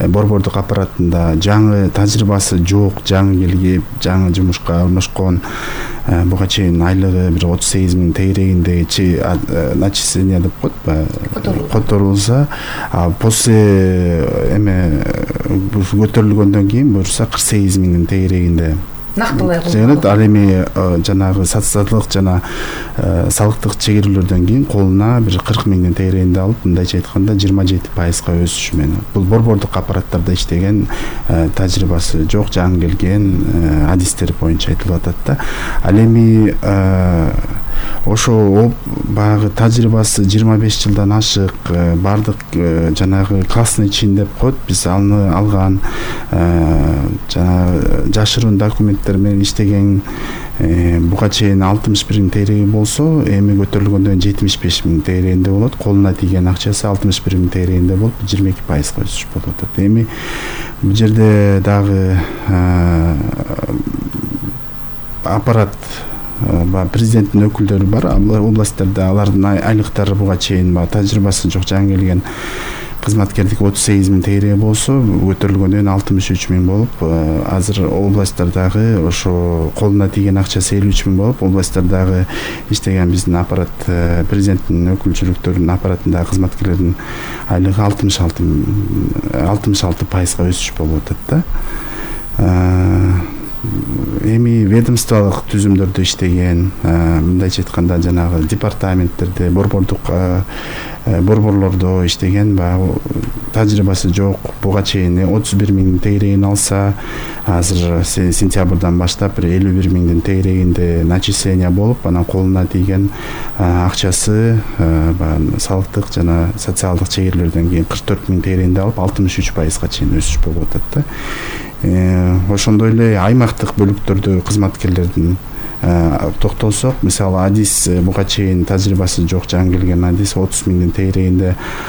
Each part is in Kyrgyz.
борбордук аппаратында жаңы тажрыйбасы жок, жаңы келип, жаңы жумушка орношкон буга чейин айлыгы бир 38 миң тегерегинде начисление деп коет, которулса, после көтөрүлгөндөн кийин буюрса 48 миңдин тегерегинде нактылай колдонот. Ал эми жанагы социалдык жана салыктык чегирүүлөрдөн кийин колуна бир 40 миңдин тегерегинде алып, мындайча айтканда 27%га өсүш менен. Бул борбордук аппараттарда иштеген, тажрыйбасы жок, жаңы келген адистер боюнча айтылып атат да. Ал эми ошо баягы тажрыйбасы 25 жылдан ашык, бардык жанагы классный чин деп коет, биз аны алган, жана жашыруун документтер менен иштеген, буга чейин 61 миң тегереги болсо, эми көтөрүлгөндөн 75 миң тегерегинде болот. Колуна тийген акчасы 61 миң тегерегинде болуп, 22%га өсүш болуп атат. Эми бул жерде дагы аппарат, президенттин өкүлдөрү бар, областьтарда алардын айлыктары буга чейин тажрыйбасы жок, жаңы келген кызматкердики 38 миң тегереги болсо, көтөрүлгөндөн 63 миң болуп, азыр областтардагы ошо колуна тийген акчасы 53 миң болуп, областтардагы иштеген биздин аппарат, президенттин өкүлчүлүктөрүнүн аппаратындагы кызматкерлердин айлыгы 66%га өсүш болуп атат да. Эми ведомстволук түзүмдөрдө иштеген, мындайча айтканда жанагы департаменттерде, борборлордо иштеген, тажрыйбасы жок, буга чейин 31 миң тегерегин алса, азыр сентябрдан баштап 51 миңдин тегерегинде начисление болуп, анан колуна тийген акчасы салыктык жана социалдык чегирүүлөрдөн кийин 44 миң тегерегинде алып, 63%га чейин өсүш болуп атат да. Ошондой эле аймактык бөлүктөрдө кызматкерлердин токтолсок, мисалы адис буга чейин тажрыйбасы жок, жаңы келген адис 30 миңдин тегерегинде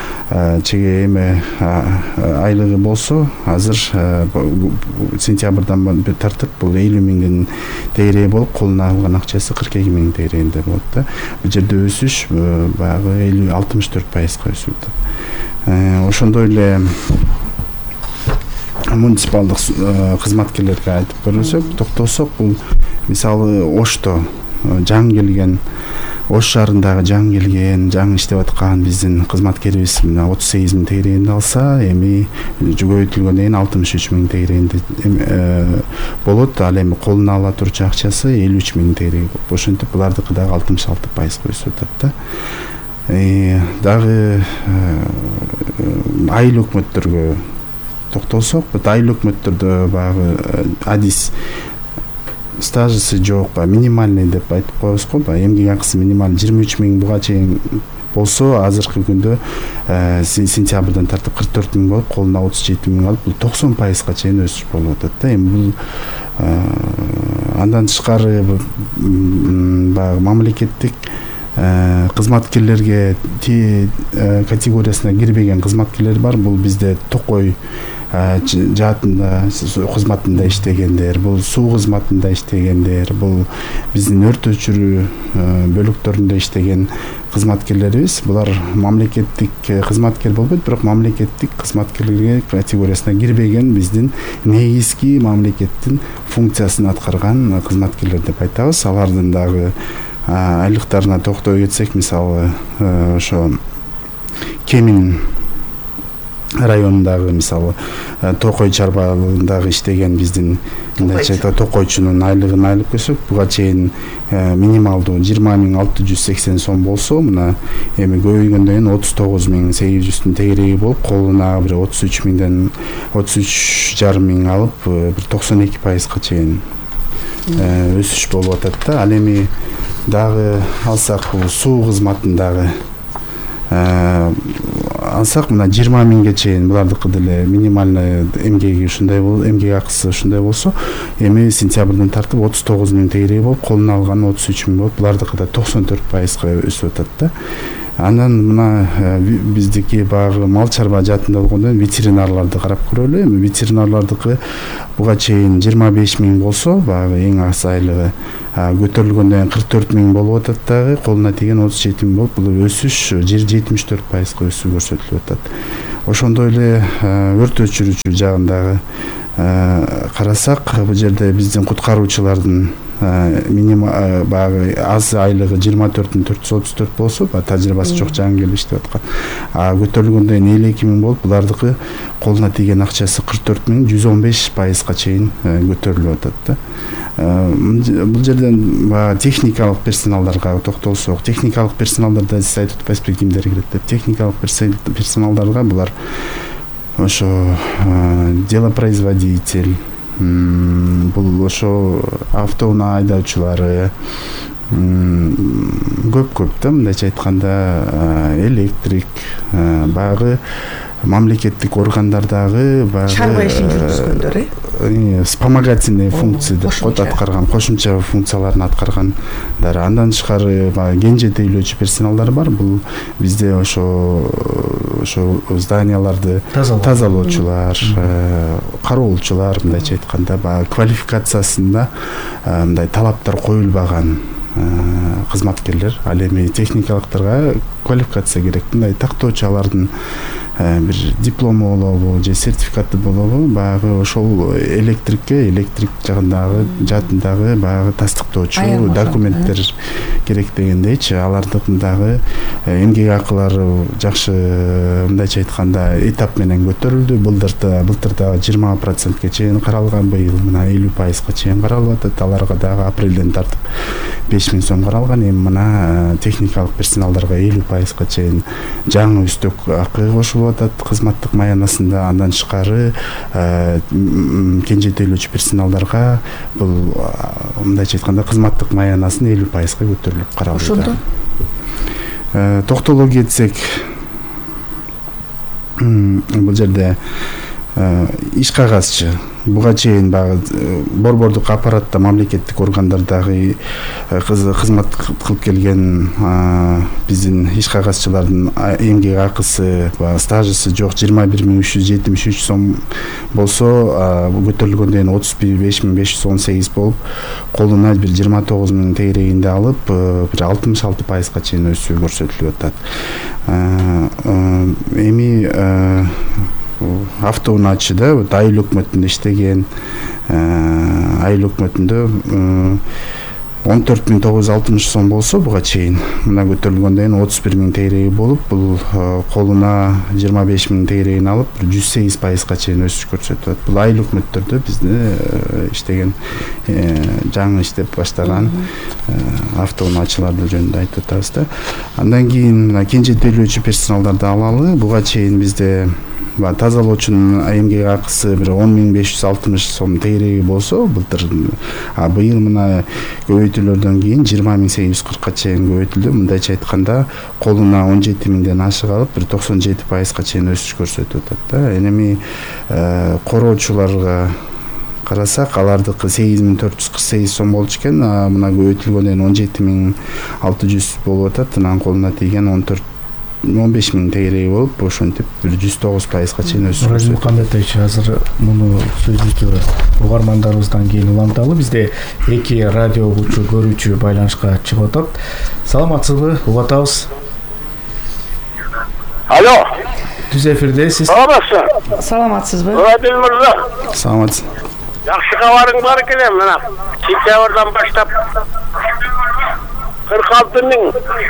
айлыгы болсо, азыр сентябрдан тартып бул 50 миңдин тегереги болуп, колуна алган акчасы 42 миң тегерегинде болот да. Бул жерде өсүш баягы 64%га өсүп атат. Ошондой эле муниципалдык кызматкерлерге айтып көрсөк, токтосок, бул мисалы Ошто жаңы келген, Ош шаарындагы жаңы келген, жаңы иштеп аткан биздин кызматкерибиз 38 миң тегерегинде алса, эми көбөйтүлгөндөн кийин 63 миң тегерегинде болот. Ал эми колуна ала турчу акчасы 53 миң тегерек болуп, ошентип булардыкы дагы 66%га өсүп атат да. Дагы айыл өкмөттөргө токтолсок, айыл өкмөттөрдө баягы адис стажысы жок, минимальный деп айтып коебуз го, эмгек акысы минималь 23 миң буга чейин болсо, азыркы күндө сентябрдан тартып 44 миң болуп, колуна 37 миң алып, бул 90%га чейин өсүш болуп атат да. Эми бул андан тышкары баягы мамлекеттик кызматкерлерге категориясына кирбеген кызматкерлер бар. Бул бизде токой жаатында кызматында иштегендер, бул суу кызматында иштегендер, бул биздин өрт өчүрүү бөлүктөрүндө иштеген кызматкерлерибиз. Булар мамлекеттик кызматкер болбойт, бирок мамлекеттик кызматкерлерге категориясына кирбеген биздин негизги мамлекеттин функциясын аткарган кызматкерлер деп айтабыз. Алардын дагы айлыктарына токтой кетсек, мисалы ошо Кемин районундагы, мисалы Токой чарбалыгындагы иштеген биздин токойчунун айлыгын алып көрсөк, буга чейин минималдуу 20.680 сом болсо, мына эми көбөйгөндөн кийин 39.800 тегереги болуп, колуна бир 33,5 миң алып, бир 92%га чейин өсүш болуп атат да. Ал эми дагы алсак, суу кызматындагы алсак, мына 20 миңге чейин булардыкы деле минимальный эмгеги ушундай болуп, эмгек акысы ушундай болсо, эми сентябрдан тартып 39 миң тегереги болуп, колуна алган 33 миң болуп, булардыкы да 94%га өсүп атат да. Анан мына биздики баягы мал чарба жаатында болгондон ветеринарларды карап көрөлү. Эми ветеринарлардыкы буга чейин 25 миң болсо, баягы эң аз айлыгы көтөрүлгөндөн 44 миң болуп атат дагы, колуна тийген 37 миң болуп, бул өсүш 74%га өсүү көрсөтүлүп атат. ошондой эле өрт өчүрүүчү жагындагы карасак, бул жерде биздин куткаруучулардын баягы аз айлыгы 24.434 болсо, тажрыйбасы жок жаңы келип иштеп аткан. Көтөрүлгөндөн кийин 52 миң болуп, булардыкы колуна тийген акчасы 44.115%га чейин көтөрүлүп атат да. Бул жерден техникалык персоналдарга токтолсок, техникалык персоналдарда сиз айтып атпайсызбы, кимдер кирет деп. Техникалык персоналдарга булар ошо делопроизводитель, бул ошо автоунаа айдоочулары, көп да, мындайча айтканда электрик, баягы мамлекеттик органдардагы чарба ишин жүргүзгөндөр, вспомогательный функция деп коет, аткарган кошумча функцияларын аткаргандар. Андан тышкары кенже тейлөөчү персоналдар бар. Бул бизде ошо зданияларды тазалоочулар, кароолчулар, мындайча айтканда квалификациясында мындай талаптар коюлбаган кызматкерлер. Ал эми техникалыктарга квалификация керек. Мындай тактоочу, алардын бир диплому болобу же сертификаты болобу, баягы ошол электрик жаатындагы баягы тастыктоочу документтер керек дегендейчи. Алардын дагы эмгек акылары жакшы, мындайча айтканда этап менен көтөрүлдү. Былтыр дагы 20%га чейин каралган, быйыл мына 50%га чейин каралып атат. Аларга дагы апрелден тартып 5 миң сом каралган. Эми мына техникалык персоналдарга 50%га чейин жаңы үстөк акы кошулуп атат кызматтык маянасында. Андан тышкары кенже тейлөөчү персоналдарга бул мындайча айтканда кызматтык маянасын 50%га көтөрүлүп каралды. Токтоло кетсек, бул жерде иш кагазчы буга чейин баягы борбордук аппаратта, мамлекеттик органдардагы кызмат кылып келген биздин иш кагазчылардын эмгек акысы, стажысы жок 21.373 сом болсо, көтөрүлгөндөн кийин 35.518 болуп, колуна бир 29 миң тегерегинде алып, бир 66%га чейин өсүү көрсөтүлүп атат. Эми автоунаачыда айыл өкмөтүндө иштеген, айыл өкмөтүндө 14.960 сом болсо, буга чейин мына көтөрүлгөндөн кийин 31 миң тегереги болуп, бул колуна 25 миң тегерегин алып 108%га чейин өсүш көрсөтүп атат. Бул айыл өкмөттөрдө бизде иштеген, жаңы иштеп баштаган автоунаачыларды жөнүндө айтып атабыз да. Андан кийин мына кенже тейлөөчү персоналдарды алалы. Буга чейин бизде тазалоочунун эмгек акысы бир 10.560 сом тегереги болсо, быйыл мына көбөйтүүлөрдөн кийин 20.840га чейин көбөйтүлдү. Мындайча айтканда колуна 17 миңден ашык алып, бир 97%га чейин өсүш көрсөтүп атат да. Эми короочуларга карасак, алардыкы 8.448 сом болчу экен, мына көбөйтүлгөндөн 17.600 болуп атат. Анан колуна тийген 15 миң тегереги болуп, ошентип 109%га чейин өсүш көрсөтүп. Мукамбетович, азыр муну сөзүбүздү угармандарыбыздан кийин уланталы. Бизде эки радио угуучу, көрүүчү байланышка чыгып атат. Саламатсызбы? Угуп атабыз. Алло. Түз эфирдесиз. Саламатсызбы? Радио мырза. Саламатсыз. Жакшы кабарың бар экен, мына сентябрдан баштап 46 миң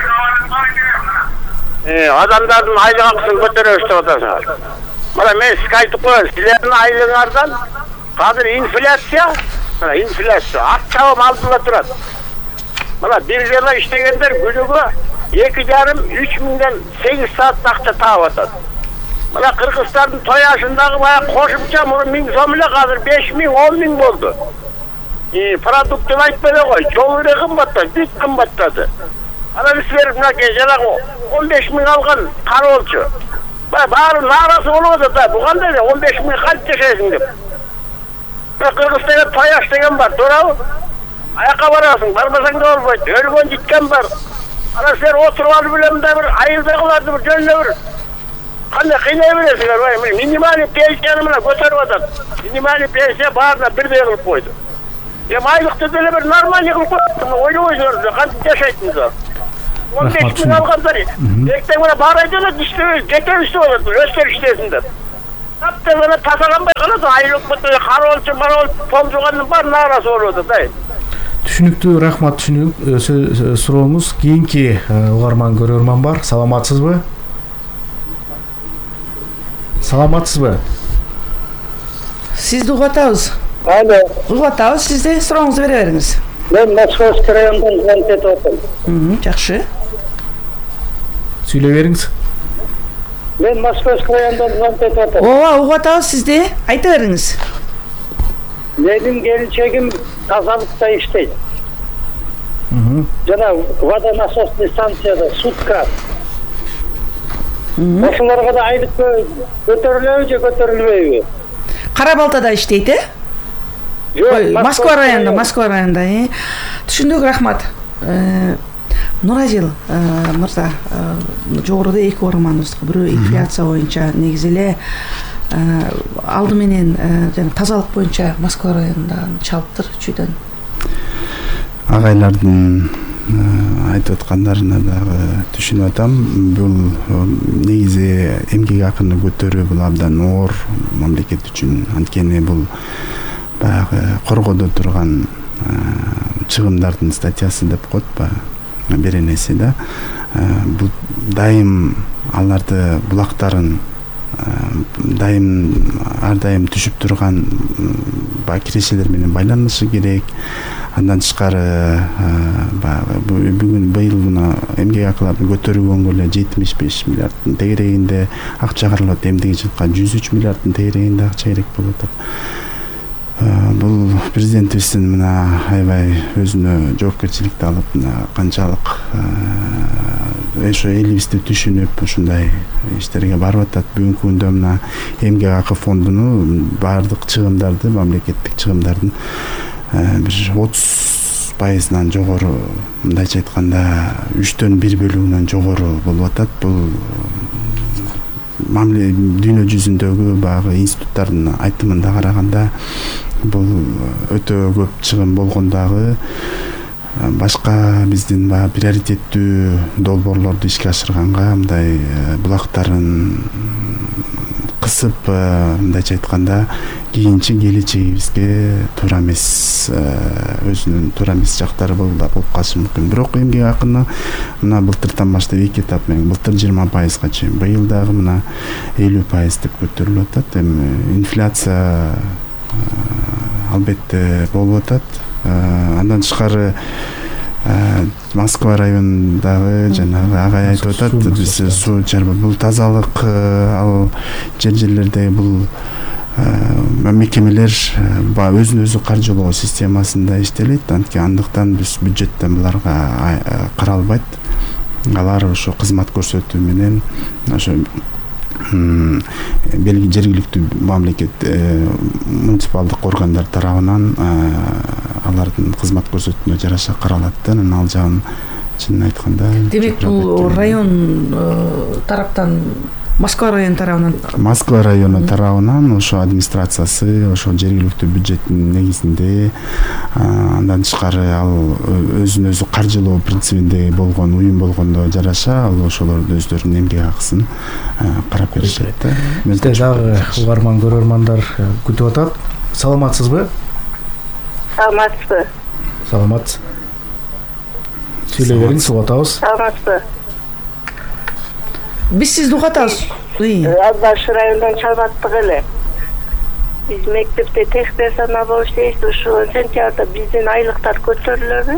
адамдардын айлык акысын көтөрөбүз деп атасыңар. Мына мен сизге айтып коеюн, силердин айлыгыңардан азыр инфляция акчабам алдында турат. Мына бир жана иштегендер күнүгө 2,5-3 миңден 8 саат акча таап атат. Мына Кыргызстандын той ашындагы баягы кошумча мурун 1000 сом эле, азыр 5 миң, 10 миң болду. Продуктын айтпай эле кой, жол эле кымбаттады, бүт кымбаттады. Анан силер мынакей жанагы 15 миң алган кароолчу баары нааразы болуп атат да, бу кандай 15 миң кантип жашайсың деп. Кыргызстанда тояш деген бар, туурабы? Аякка барасың, барбасаң да болбойт, өлгөн житкен бар. Анан силер отуруп алып эле мындай бир айылдагыларды бир жөнүнө бир кандай кыйнай бересиңер. Минимальный пенсияны мына көтөрүп атат. Минимальный пенсия баарына бирдей кылып койду. Айлыкты деле бир нормальный кылып койду. Ойлобойсуңар, кантип жашайсыңар? 15 миң алгандар. Эртең менен бара жолот иштебейбиз, кетебиз деп атат. Өздөрү иштесин деп. Таптан гана тазаланбай калат, айлык бүтүн кароолчу марол томжуганын баарын арасы болуп атат. Түшүнүктүү, рахмат, түшүнүк. Сурооңуз кийинки угарман көрөрман бар. Саламатсызбы? Саламатсызбы? Сизди угуп атабыз. Алло. Угуп атабыз сизди. Сурооңузду бере бериңиз. Мен Московский районунан звонок этип атам. Жакшы. Сүйлөй бериңиз. Мен Московский районунан звонок этип атам. Ооба, угуп атабыз сизди. Айта бериңиз. Менин келинчегим тазалыкта иштейт. Жана водонасосный станцияда сутка. Ошолорго да айлык көтөрүлөбү же көтөрүлбөйбү? Кара Балтада иштейт, Москва районунда, Түшүндүк, рахмат. Нуразил мырза, жогоруда эки угарманыбыз, бирөө инфляция боюнча негизи эле алды менен жана тазалык боюнча Москва районундан чалыптыр чүйдөн. Агайлардын айтып аткандарына дагы түшүнүп атам. Бул негизи эмгек акыны көтөрүү бул абдан оор мамлекет үчүн. Анткени бул баягы коргодо турган чыгымдардын статьясы деп коет беренеси да. Бул дайым аларды булактарын ар дайым түшүп турган кирешелер менен байланышы керек. Андан тышкары бүгүн быйыл мына эмгек акыларын көтөрүүгө эле 75 миллиарддын тегерегинде акча каралат. Эмдиги жылга 103 миллиарддын тегерегинде акча керек болуп атат. Бул президентибиздин мына аябай өзүнө жоопкерчиликти алып, мына канчалык ошо элибизди түшүнүп ушундай иштерге барып атат. Бүгүнкү күндө мына эмгек акы фондунун баардык чыгымдарды, мамлекеттик чыгымдардын бир 30%-нан жогору, мындайча айтканда 1/3 бөлүгүнөн жогору болуп атат. Бул дүйнө жүзүндөгү баягы институттардын айтымына караганда бул өтө көп чыгым болгондагы башка биздин баягы приоритеттүү долбоорлорду ишке ашырганга мындай булактарын кысып, мындайча айтканда кийинчи келечегибизге туура эмес, өзүнүн туура эмес жактары болуп калышы мүмкүн. Бирок эмгек акыны мына былтырдан баштап 2 этап менен, былтыр 20%-га чейин, быйыл дагы мына 50% деп көтөрүлүп атат. Эми инфляция албетте болуп атат. Андан тышкары Москва районундагы жанагы агай айтып атат, биз суу чарба, бул тазалык, ал жерлерде бул мекемелер өзүн-өзү каржылоо системасында иштелет. Андыктан биз бюджеттен буларга каралбайт. Алар ошо кызмат көрсөтүү менен ошо белги жергиликтүү мамлекет муниципалдык органдар тарабынан алардын кызмат көрсөтүүнө жараша каралат да. Ал жагын чынын айтканда, демек бул район тараптан, Москва району тарабынан, Москва району тарабынан ошо администрациясы ошо жергиликтүү бюджеттин негизинде, андан тышкары ал өзүн-өзү каржылоо принцибинде болгон уюм болгондо жараша ал ошолорду өздөрүнүн эмгек акысын карап беришет да. Бизде дагы угарман көрөрмандар күтүп атат. Саламатсызбы? Саламатсызбы? Саламат. Сүйлөй бериңиз, угуп атабыз. Саламатсызбы? биз сизди угуп атабыз. Азбаш районунан чалбаттык эле. Биз мектепте техперсонал болуп иштейбиз. Ушу сентябрда биздин айлыктар көтөрүлөбү?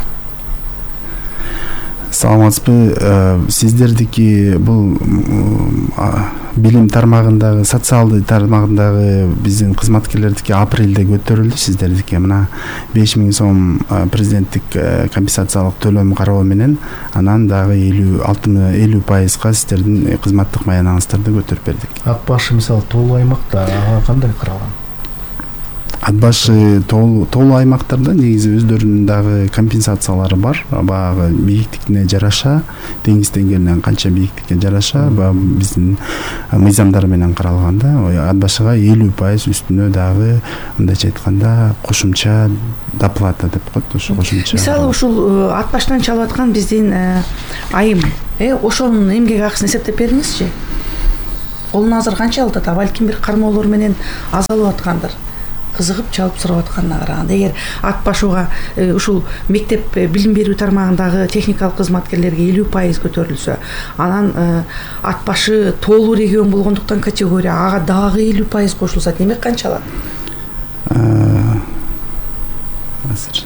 Саламатсызбы? Сиздердики бул билим тармагындагы, социалдуу тармагындагы биздин кызматкерлердики апрелде көтөрүлдү. Сиздердики мына 5000 сом президенттик компенсациялык төлөм кароо менен, анан дагы 50%-га сиздердин кызматтык маянаңыздарды көтөрүп бердик. Ак Баш мисалы толуу аймакта кандай каралган? ат башы тоолуу аймактарда негизи өздөрүнүн дагы компенсациялары бар. Баягы бийиктигине жараша, деңиз деңгээлинен канча бийиктикке жараша, биздин мыйзамдар менен каралганда ат башыга 50% үстүнө дагы мындайча айтканда кошумча доплата деп коет, ошо кошумча. Мисалы ушул ат башынан чалып аткан биздин айым, ошонун эмгек акысын эсептеп бериңизчи. Колуна азыр канча алып атат? Балким бир кармоолор менен аз алып аткандыр. Кызыгып чалып сурап атканына караганда, эгер ат башыга ушул мектеп билим берүү тармагындагы техникалык кызматкерлерге 50% көтөрүлсө, анан ат башы тоолуу регион болгондуктан категория ага дагы 50% кошулса, демек канча алат? Азыр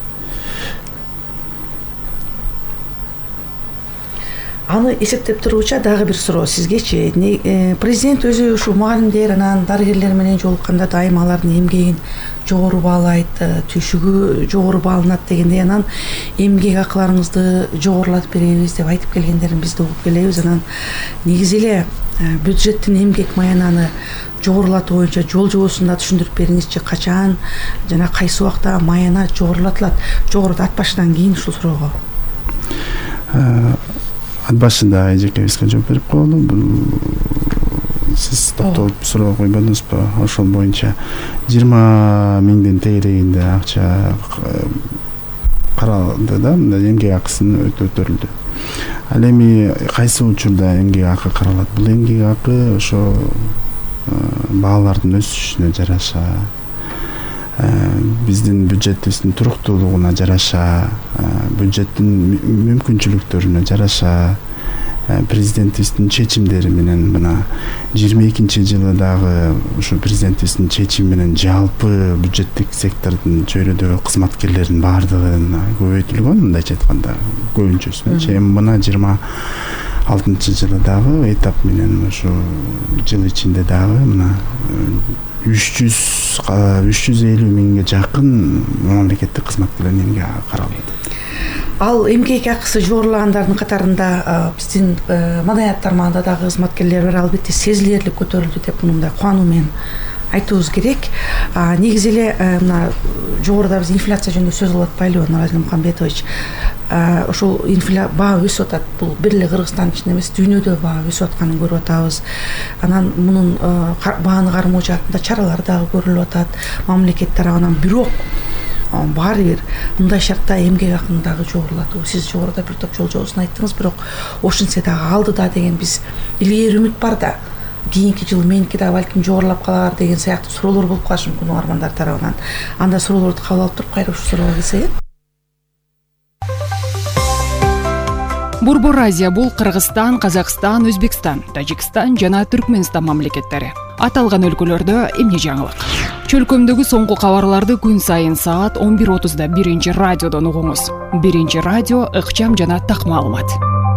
Аны эсептеп турууча дагы бир суроо сизгечи. Президент өзү ушу мугалимдер анан дарыгерлер менен жолукканда дайым алардын эмгегин жогору баалайт, түшүгү жогору бааланат дегендей, анан эмгек акыларыңызды жогорулатып беребиз деп айтып келгендерин биз да угуп келебиз. Анан негизи эле бюджеттин эмгек маянаны жогорулатуу боюнча жол жобосунда түшүндүрүп бериңизчи, качан жана кайсы убакта маяна жогорулатылат? Жогору ат башыдан кийин ушул суроого. Ат башында эжекебизге жооп берип коелу. Сиз токтолуп суроо койбодуңузбу? Ошол боюнча 20 миңдин тегерегинде акча каралды да, эмгек акысын өтөрүлдү. Ал эми кайсы учурда эмгек акы каралат? Бул эмгек акы ошо баалардын өсүшүнө жараша, биздин бюджетибиздин туруктуулугуна жараша, бюджеттин мүмкүнчүлүктөрүнө жараша, президентибиздин чечимдери менен мына 22-жылы дагы ушу президентибиздин чечими менен жалпы бюджеттик сектордун чөйрөдөгү кызматкерлердин баардыгын көбөйтүлгөн, мындайча айтканда көбүнчөсүнчө. Эми мына 26-жылы дагы этап менен ушу жыл ичинде дагы мына 350 миңге жакын мамлекеттик кызматкерлердин эмгек акы каралат. Ал эмгек акысы жогорулагандардын катарында биздин маданият тармагында дагы кызматкерлер бар, албетте сезилерлик көтөрүлдү деп мындай кубануу менен айтуубуз керек. Негизи эле мына жогоруда биз инфляция жөнүндө сөз кылып атпайлыбы, Нуразил Мухамбетович? Ошол баа өсүп атат. Бул бир эле Кыргызстан ичинде эмес, дүйнөдө баа өсүп атканын көрүп атабыз. Анан мунун бааны кармоо жаатында чаралар дагы көрүлүп атат мамлекет тарабынан. Бирок баары бир мындай шартта эмгек акын дагы жогорулатуу. Сиз жогоруда бир топ жол жобосун айттыңыз, бирок ошентсе дагы алдыда деген биз илгери үмүт бар да. Кийинки жылы меники да балким жогорулап калар деген сыяктуу суроолор болуп калышы мүмкүн угармандар тарабынан. Анда суроолорду кабыл алып туруп кайра ушул суроого келсек. Борбор Азия бул Кыргызстан, Казакстан, Өзбекстан, Тажикстан жана Түркмөнстан мамлекеттери. Аталган өлкөлөрдө эмне жаңылык? Чөлкөмдөгү соңку кабарларды күн сайын саат 11:30 биринчи радиодон угуңуз. Биринчи радио ыкчам жана так маалымат.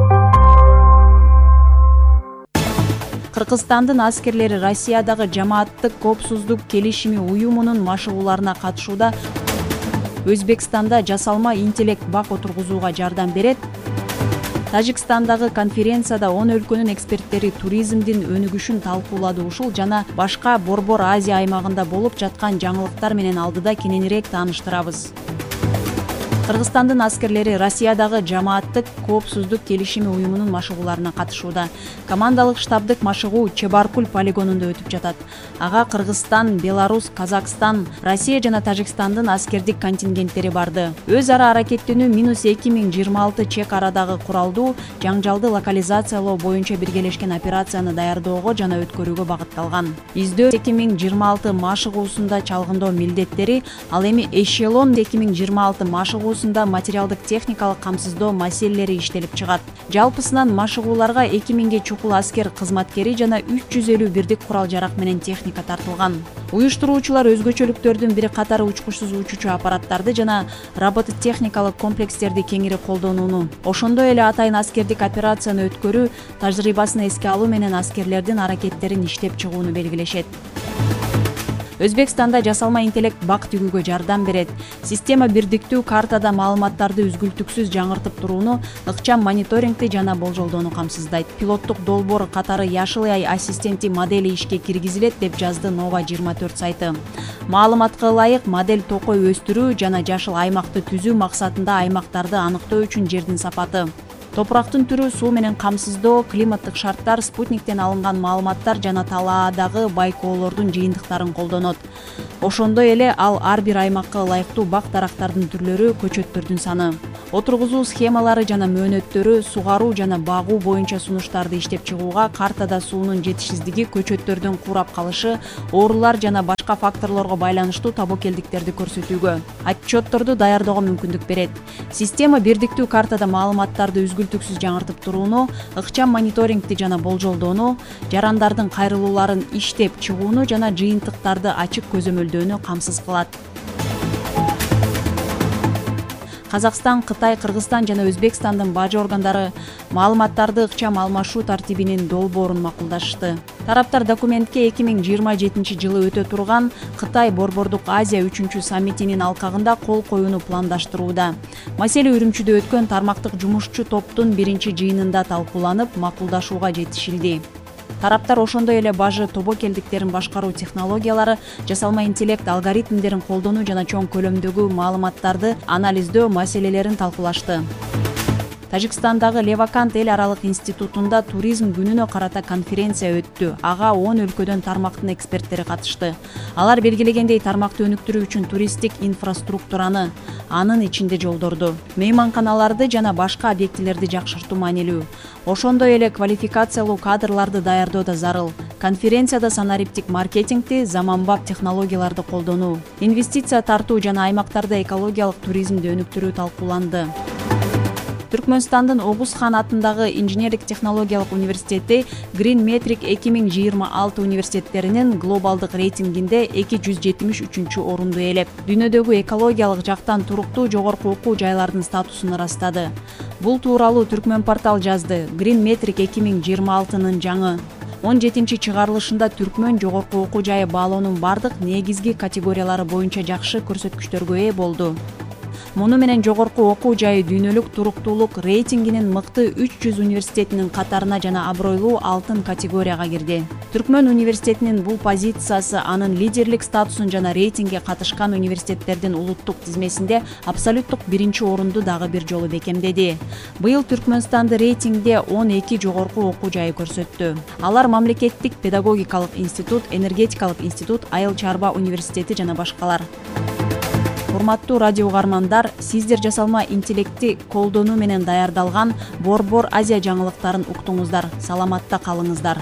Кыргызстандын аскерлери Россиядагы жамааттык коопсуздук келишими уюмунун машыгууларына катышууда. Өзбекстанда жасалма интеллект бак отургузууга жардам берет. Тажикстандагы конференцияда 10 өлкөнүн эксперттери туризмдин өнүгүшүн талкуулады. Ушул жана башка Борбор Азия аймагында болуп жаткан жаңылыктар менен алдыда кененирээк тааныштырабыз. Кыргызстандын аскерлери Россиядагы жамааттык коопсуздук келишими уюмунун машыгууларына катышууда. Командалык штабдык машыгуу Чебаркуль полигонунда өтүп жатат. Ага Кыргызстан, Беларусь, Казакстан, Россия жана Тажикстандын аскердик контингенттери барды. Өз ара аракеттенүү -2026 чек арадагы куралдуу жаңжалды локализациялоо боюнча биргелешкен операцияны даярдоого жана өткөрүүгө багытталган. Издөө 2026 машыгуусунда чалгындоо милдеттери, ал эми эшелон 2026 машыгуу материалдык техникалык камсыздоо маселелери иштелип чыгат. Жалпысынан машыгууларга 2000ге чукул аскер кызматкери жана 350 бирдик курал жарак менен техника тартылган. Уюштуруучулар өзгөчөлүктөрдүн бир катары учкучсуз учуучу аппараттарды жана робототехникалык комплекстерди кеңири колдонууну, ошондой эле атайын аскердик операцияны өткөрүү тажрыйбасын эске алуу менен аскерлердин аракеттерин иштеп чыгууну белгилешет. Өзбекстанда жасалма интеллект бак тигүүгө жардам берет. Система бирдиктүү картада маалыматтарды үзгүлтүксүз жаңыртып турууну, ыкчам мониторингди жана болжолдоону камсыздайт. Пилоттук долбоор катары Яшыл AI ассистенти модели ишке киргизилет деп жазды Nova 24 сайты. Маалыматка ылайык модель токой өстүрүү жана жашыл аймакты түзүү максатында аймактарды аныктоо үчүн жердин сапаты, топурактын түрү, суу менен камсыздоо, климаттык шарттар, спутниктен алынган маалыматтар жана талаадагы байкоолордун жыйынтыктарын колдонот. Ошондой эле ал ар бир аймакка ылайыктуу бак дарактардын түрлөрү, көчөттөрдүн саны, отургузуу схемалары жана мөөнөттөрү, сугаруу жана багуу боюнча сунуштарды иштеп чыгууга, картада суунун жетишсиздиги, көчөттөрдүн курап калышы, оорулар жана башка факторлорго байланыштуу тобокелдиктерди көрсөтүүгө, отчетторду даярдоого мүмкүндүк берет. Система бирдиктүү картада маалыматтарды үзгүлтүксүз жаңыртып турууну, ыкчам мониторингди жана болжолдоону, жарандардын кайрылууларын иштеп чыгууну жана жыйынтыктарды ачык көзөмөлдөөнү камсыз кылат. Казакстан, Кытай, Кыргызстан жана Өзбекстандын бажы органдары маалыматтарды ыкчам алмашуу тартибинин долбоорун макулдашты. Тараптар документке 2027 жылы өтө турган Кытай Борбордук Азия 3 саммитинин алкагында кол коюуну пландаштырууда. Маселе Үрүмчүдө өткөн тармактык жумушчу топтун биринчи жыйынында талкууланып, макулдашууга жетишилди. Тараптар ошондой эле бажы тобокелдиктерин башкаруу технологиялары, жасалма интеллект алгоритмдерин колдонуу жана чоң көлөмдөгү маалыматтарды анализдөө маселелерин талкуулашты. Тажикстандагы Левакант эл аралык институтунда туризм күнүнө карата конференция өттү. Ага 10 өлкөдөн тармактын эксперттери катышты. Алар белгилегендей тармакты өнүктүрүү үчүн туристтик инфраструктураны, анын ичинде жолдорду, мейманканаларды жана башка объектилерди жакшыртуу маанилүү. Ошондой эле квалификациялуу кадрларды даярдоо да зарыл. Конференцияда санариптик маркетингди, заманбап технологияларды колдонуу, инвестиция тартуу жана аймактарда экологиялык туризмди өнүктүрүү талкууланды. Түркмөнстандын Огуз хан атындагы инженерлик технологиялык университети Green Metric 2026 университеттеринин глобалдык рейтингинде 273 орунду ээлеп, дүйнөдөгү экологиялык жактан туруктуу жогорку окуу жайлардын статусун ырастады. Бул тууралуу Түркмөн портал жазды. Green Metric 2026-нын жаңы 17-чи чыгарылышында Түркмөн жогорку окуу жайы баалоонун бардык негизги категориялары боюнча жакшы көрсөткүчтөргө ээ болду. Муну менен жогорку окуу жайы дүйнөлүк туруктуулук рейтингинин мыкты 300 университетинин катарына жана абройлуу алтын категорияга кирди. Түркмөн университетинин бул позициясы анын лидерлик статусун жана рейтингге катышкан университеттердин улуттук тизмесинде абсолюттук биринчи орунду дагы бир жолу бекемдеди. Быйыл Түркмөнстанды рейтингде 12 жогорку окуу жайы көрсөттү. Алар Мамлекеттик педагогикалык институт, энергетикалык институт, Айыл чарба университети жана башкалар. Урматтуу радио угармандар, сиздер жасалма интеллектти колдонуу менен даярдалган Борбор Азия жаңылыктарын уктуңуздар. Саламатта калыңыздар.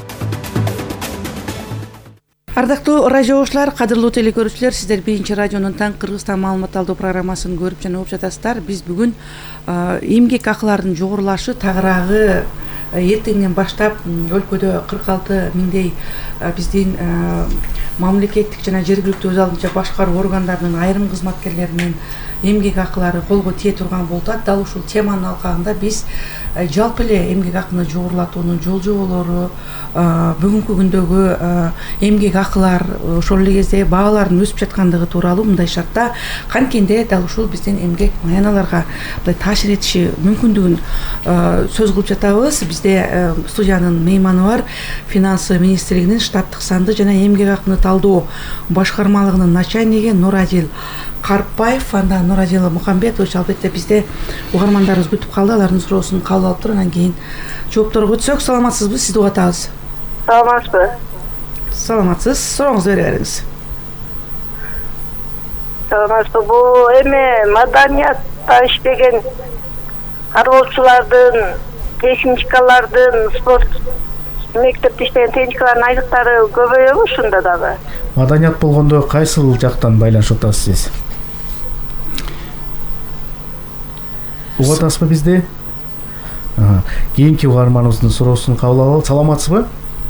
Ардактуу радио оглушуулар, кадырлуу телекөрүүчүлөр, сиздер биринчи радионун таң Кыргызстан маалымат алдоо программасын көрүп жана угуп жатасыздар. Биз бүгүн эмгек акыларынын жогорулашы тагыраагы эртеңден баштап өлкөдө 46 миңдей биздин мамлекеттик жана жергиликтүү өз алдынча башкаруу органдарынын айрым кызматкерлеринин эмгек акылары колго тие турган болуп атат. Дал ушул теманын алкагында биз жалпы эле эмгек акыны жогорулатуунун жол жоболору, бүгүнкү күндөгү эмгек акылар, ошол эле кезде баалардын өсүп жаткандыгы тууралуу мындай шартта канткенде дал ушул биздин эмгек маяналарга мындай таасир этиши мүмкүндүгүн сөз кылып жатабыз. Бизде студиянын мейманы бар, Финансы министрлигинин штаттык санды жана эмгек акыны талдоо башкармалыгынын начальниги Нурадил Карпаев, анда Нурадил Мухамбетович албетте бизде угармандарыбыз күтүп калды. Алардын суроосун кабыл алып туруп, анан кийин жоопторго өтсөк. Саламатсызбы? Сизди угуп атабыз. Саламатсызбы? Саламатсыз. Сурооңузду бере бериңиз. Саламатсызбы? Бул эми маданиятта иштеген арбоочулардын, техникалардын, спорт мектепте иштеген техникалардын айлыктары көбөйөбү ушунда дагы? Маданият болгондо кайсыл жактан байланышып атасыз сиз? Угуп атасызбы бизди? Кийинки угарманыбыздын суроосун кабыл алалы. Саламатсызбы?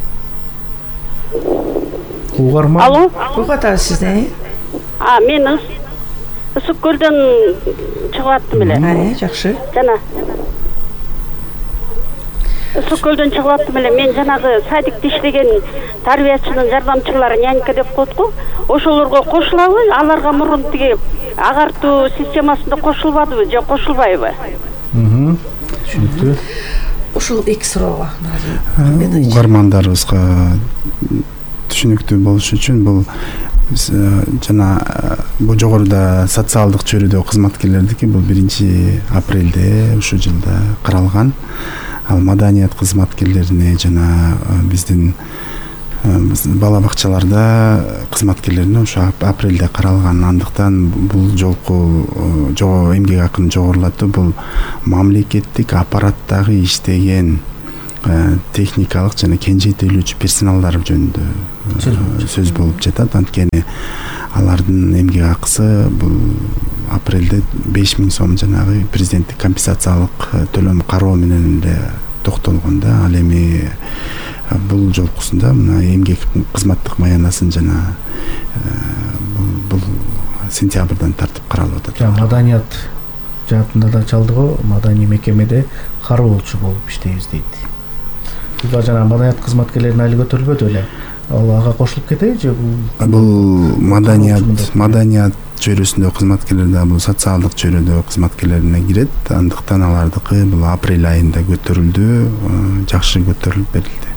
Угарман. Алло. Угуп атабыз сизди. Мен Ысык көлдөн чыгып аттым эле. Жакшы. Жана ысык көлдөн чыгып аттым эле. Мен жанагы садикте иштеген тарбиячынын жардамчылары нянька деп коет го. Ошолорго кошулабы? Аларга мурун тиги агартуу системасында кошулбадыбы же кошулбайбы? Түшүнүктүү. Ушул эки суроого угармандарыбызга түшүнүктүү болуш үчүн бул жана бул жогоруда социалдык чөйрөдөгү кызматкерлердики бул 1-апрелде ушул жылда каралган. Ал маданият кызматкерлерине жана биздин бала бакчаларда кызматкерлерине ошо апрелде каралган. Андыктан бул жолку эмгек акынын жогорулатуу бул мамлекеттик аппараттагы иштеген техникалык жана кенжетилүүчү персоналдар жөнүндө сөз болуп жатат. Анткени алардын эмгек акысы бул апрелде 5000 сом жанагы президенттик компенсациялык төлөм кароо менен эле токтолгон да. Ал эми бул жолкусунда мына эмгек кызматтык маянасын жана бул сентябрдан тартып каралып атат. Маданият жаатында да чалды го, маданий мекемеде кароолчу болуп иштейбиз дейт. Бул жана маданият кызматкерлеринин айлыгы көтөрүлбөдү эле. Ал ага кошулуп кетеби же бул маданият чөйрөсүндөгү кызматкерлер да бул социалдык чөйрөдөгү кызматкерлерине кирет. Андыктан алардыкы бул апрель айында көтөрүлдү, жакшы көтөрүлүп берилди.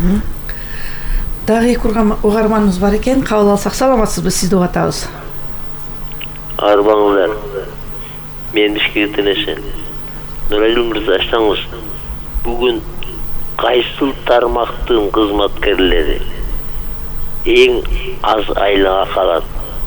Дагы эки угарманыбыз бар экен. Кабыл алсак, саламатсызбы? Сизди угатабыз. Арбаңыздар. Мен Бишкектен эшен. Нуралил мырза, айтсаңыз, бүгүн кайсыл тармактын кызматкерлери эң аз айлыга калат?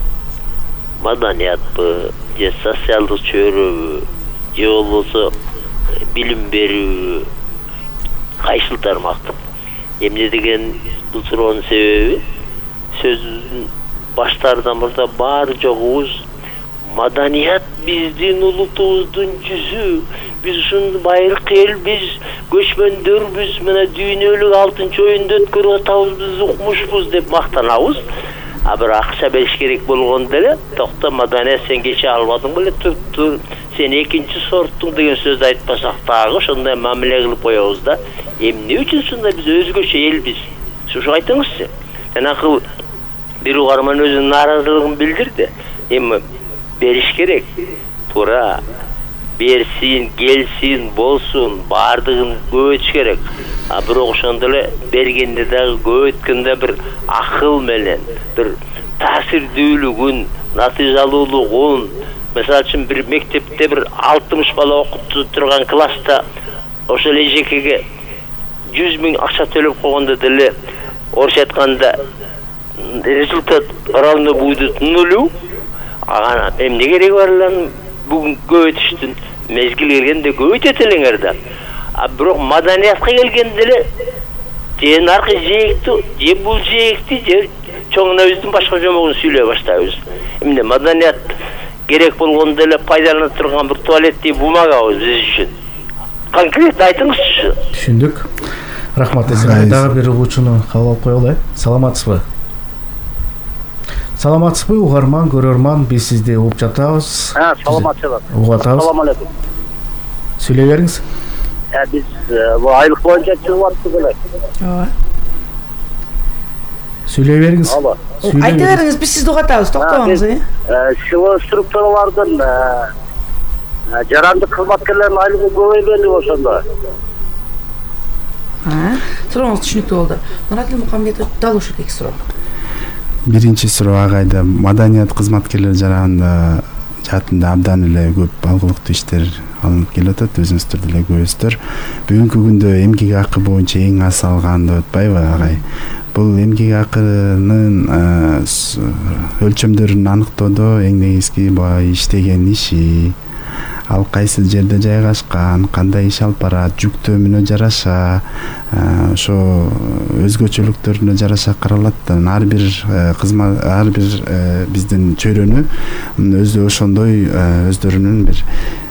Маданиятпы, же социалдык чөйрөбү, же болбосо билим берүү, кайсыл тармактын? Эмне деген бул суроонун себеби сөздүн баштарынан мурда баары жогубуз маданият биздин улутубуздун жүзү, биз ушун байыркы элбиз, көчмөндөрбүз, мына дүйнөлүк алтынчы оюнду өткөрүп атабыз, биз укмушпуз деп мактанабыз. А бир акча бериш керек болгондо эле, токто маданият сен кече албадың беле, тур, сен экинчи сорттуң деген сөздү айтпасак дагы ошондой мамиле кылып коебуз да. Эмне үчүн сонда биз өзгөчө элбиз? Ушу айтыңызчы. Жанагы бир угарман өзүнүн нааразылыгын билдирди. Эми бериш керек. Туура. Берсин, келсин, болсун, баардыгын көбөйтүш керек. А бирок ошондо эле бергенде дагы көбөйткөндө бир акыл менен, бир таасирдүүлүгүн, натыйжалуулугун, мисалы үчүн бир мектепте бир 60 бала окутуп турган класста ошол эжекеге 100 000 акча төлөп койгондо деле орусча айтканда результат равно будет нулю. Ага эмне кереги бар эле бүгүн көбөйтүштүн? Мезгил келгенде көбөйтөт элеңер да. А бирок маданиятка келгенде эле же наркы жээкти, же бул жээкти, же чоңуна биздин башка жомогун сүйлөй баштайбыз. Эмне маданият керек болгондо эле пайдалана турган бир туалеттий бумагабыз биз үчүн. Конкретно айтыңызчы. Түшүндүк. Рахмат эсен. Дагы бир угуучуну кабыл алып коелу. Саламатсызбы? Саламатсызбы, угарман, көрөрман, биз сизди угуп жатабыз. Саламатсызбы. Угатабыз. Assalamu alaykum. Сүйлөй бериңиз. Biz bu айлык боюнча чыгып аттык эле. Ооба. Сүйлөй бериңиз. Айта бериңиз, биз сизди угатабыз, токтоңуз. Ушул структуралардын жарандык кызматкерлердин айлыгы көбөйбөлү ошондо. Сурооңуз түшүнүктүү болду. Нуралил Мукамбетов дал ушул эки суроо. Биринчи суроо агайда маданият кызматкерлери жаатында абдан эле көп алгылыктуу иштер алынып келип атат. Өзүңүздөр деле көрөсүздөр. Бүгүнкү күндө эмгек акы боюнча эң аз алган деп атпайбы агай? Бул эмгек акынын өлчөмдөрүн аныктоодо эң негизги баягы иштеген иши, ал кайсы жерде жайгашкан, кандай иш алып барат, жүктөмүнө жараша, ошо өзгөчөлүктөрүнө жараша каралат. Ар бир биздин чөйрөнү өзү ошондой өздөрүнүн бир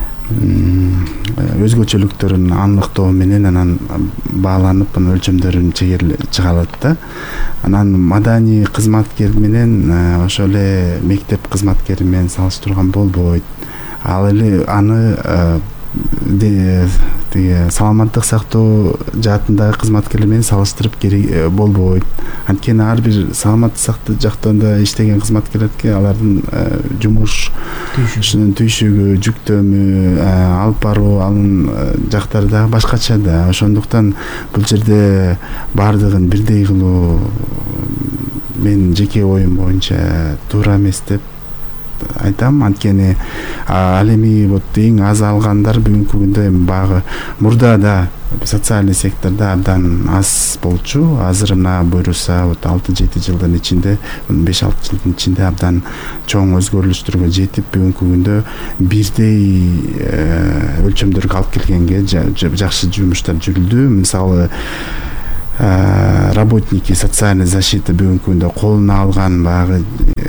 өзгөчөлүктөрүн аныктоо менен анан бааланып анын өлчөмдөрүн чыгарат да. Анан маданий кызматкер менен ошол эле мектеп кызматкери менен салыштырган болбойт. Ал эле аны тиги саламаттык сактоо жаатындагы кызматкерлер менен салыштырып керек болбойт. Анткени ар бир саламаттык сактоо жактарында иштеген кызматкерлерге алардын жумуш түйшүгү, жүктөмү алып баруу анын жактары дагы башкача да. Ошондуктан бул жерде баардыгын бирдей кылуу мен жеке оюм боюнча туура эмес деп айтам. Анткени ал эми вот эң аз алгандар бүгүнкү күндө эми багы мурда да социальный секторда абдан аз болчу. Азыр мына буйруса вот 6-7 жылдын ичинде, 5-6 жылдын ичинде абдан чоң өзгөрүлүштөргө жетип, бүгүнкү күндө бирдей өлчөмдөргө алып келгенге жакшы жумуштар жүрүлдү. Мисалы работники социальной защиты бүгүнкү күндө колуна алган багы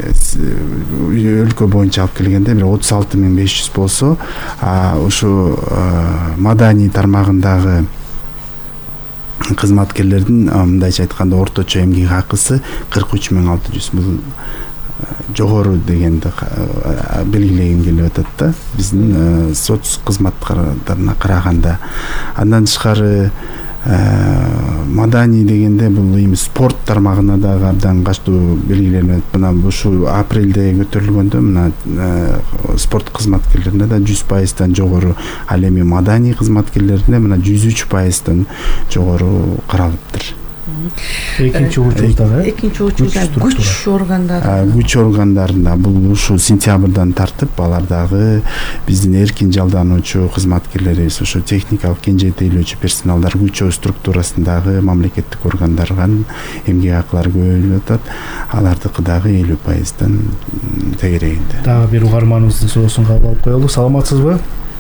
өлкө боюнча алып келгенде 36.500 болсо, ушу маданий тармагындагы кызматкерлердин мындайча айтканда орточо эмгек акысы 43.600. Бул жогору дегенди белгилегим келип атат да, биздин соц кызматкарларына караганда. Андан тышкары маданий дегенде бул эми спорт тармагына дагы абдан качтуу белгиленет. Мына ушу апрелде көтөрүлгөндө мына спорт кызматкерлерине да 100%-тан жогору, ал эми маданий кызматкерлерине мына 103%-тан жогору каралыптыр. Экинчи учурда күч органдарында бул ушу сентябрдан тартып алар дагы биздин эркин жалдануучу кызматкерлерибиз, ошо техникалык кенжетилүүчү персоналдар күчөө структурасындагы мамлекеттик органдарга эмгек акылары көбөйүп атат. Алардыкы дагы 50%-тан тегерегинде. Дагы бир угарманыбыздын суроосун кабыл алып коелу. Саламатсызбы?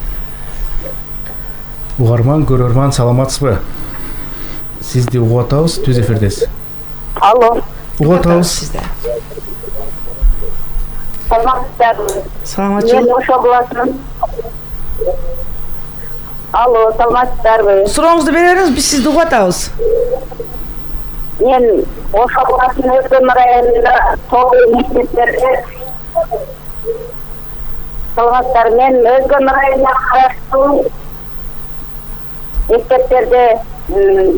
Угарман, көрөрман, саламатсызбы? Сизди угуп атабыз, түз эфирдесиз. Алло. Угуп атабыз. Саламатчы. Мен ошо буласым. Алло, саламатсыздарбы? Сурооңузду бериңиз, биз сизди угуп атабыз. Мен ошо буласым Өзгөн районунда тоғыз мектептерде. Саламатсыздар, мен Өзгөн районуна караштуу мектептерде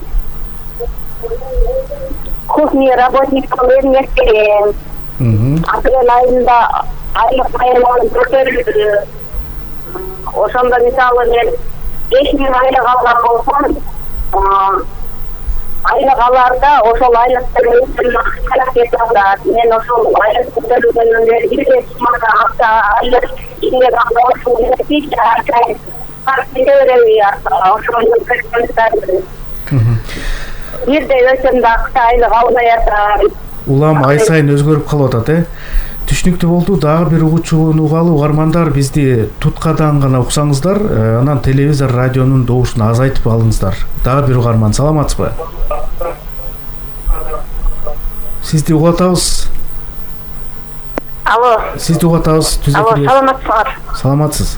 кухня работниктерин эскерем. Апрель айында айлык айырмалым көтөрүлдү. Ошондо мисалы мен 5000 айлык алган болсом, айлык аларда ошол айлыктын кыскарак кетип атат. Мен ошол айлык көтөрүлгөндөн бери бир суммада акча айлык эмгек акы ошол кетпейт. Бирдей өлчөмдө акча айлык албай атат. Улам ай сайын өзгөрүп калып атат, Түшүнүктүү болду. Дагы бир угуучуну угалы. Угармандар, бизди туткадан гана уксаңыздар, анан телевизор, радионун добушун азайтып алыңыздар. Дагы бир угарман, саламатсызбы? Сизди угуп атабыз. Алло. Сизди угуп атабыз. Алло, саламатсыздар. Саламатсыз.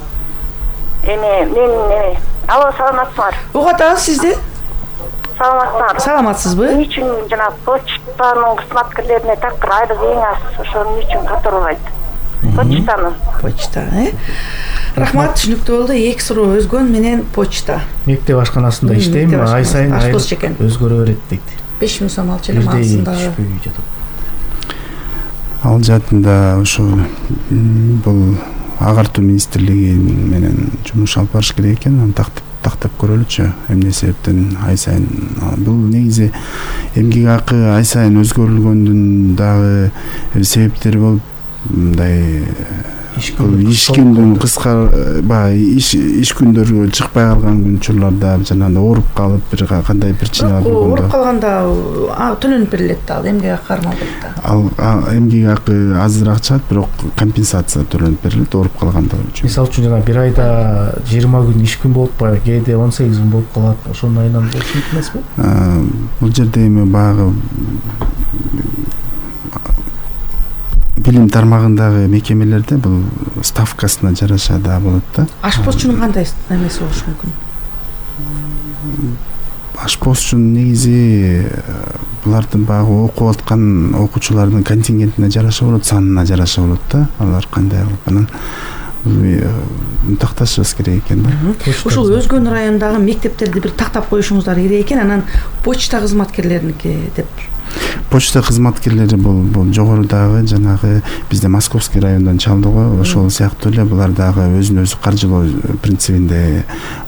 Алло, саламатсыздар. Угуп атабыз сизди. Саламатсызбы? Эмне үчүн жана почтанын кызматкерлерине такыр айлык эң аз, ошонун үчүн которулайт? Почта, Рахмат, түшүнүктүү болду. Эки суроо Өзгөн менен почта. Мектеп ашканасында иштейм, ай сайын айлык өзгөрө берет дейт. 5000 сом алчу элем арасындагы. Ал жаатында ошо бул агартуу министрлиги менен жумуш алып барыш керек экен. Аны тактап көрөлүчү, эмне себептен ай сайын. Бул негизи эмгек акы ай сайын өзгөрүлгөндүн дагы себептери болуп, мындай иш күндүн иш күндөрү чыкпай калган учурларда жанагындай ооруп калып, бир кандай причиналар болгондо. Ооруп калганда төлөнүп берилет да, эмгек акы кармалбайт да. Ал эмгек акы азыраак чыгат, бирок компенсация төлөнүп берилет ооруп калгандар үчүн. Мисалы үчүн жана бир айда 20 күн иш күн болуп атпайбы, кээде 18 күн болуп калат. Ошондой айынан болушу мүмкүн эмеспи? Бул жерде эми багы билим тармагындагы мекемелерде бул ставкасына жараша да болот да. Ашпозчунун кандай эмеси болушу мүмкүн? Ашпозчунун негизи булардын багы окуп аткан окуучулардын контингентине жараша болот, санына жараша болот да. Алар кандай кылып анан такташыбыз керек экен да. Ушул Өзгөн районундагы мектептерди бир тактап коюшуңуздар керек экен. Анан почта кызматкерлериники деп. Почта кызматкерлери бул жогорудагы жанагы бизде Московский районунан чалды го, ошол сыяктуу эле булар дагы өзүн өзү каржылоо принцибинде